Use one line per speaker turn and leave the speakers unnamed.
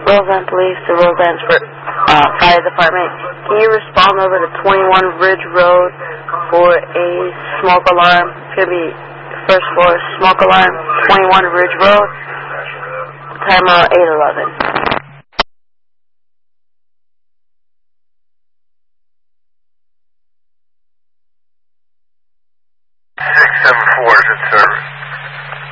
Roseland Police to Roseland Fire Department. Can you respond over to 21 Ridge Road for a smoke alarm? It's going to be first floor smoke alarm, 21 Ridge Road, time 8:11.
674 is in service.